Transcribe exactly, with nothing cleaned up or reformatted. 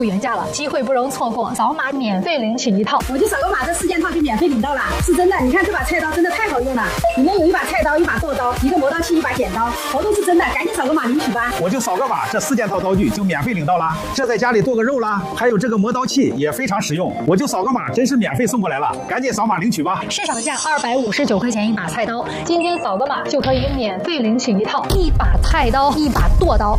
原价了，机会不容错过，扫码免费领取一套。 我就扫个码，这四件套就免费领到了，是真的。你看这把菜刀真的太好用了，里面有一把菜刀、一把剁刀、一个磨刀器、一把剪刀，活动是真的，赶紧扫个码领取吧。 我就扫个码，这四件套刀具就免费领到了。这在家里剁个肉啦，还有这个磨刀器也非常实用。我就扫个码，真是免费送过来了，赶紧扫码领取吧。 市场价二百五十九块钱一把菜刀，今天扫个码就可以免费领取一套，一把菜刀，一把剁刀。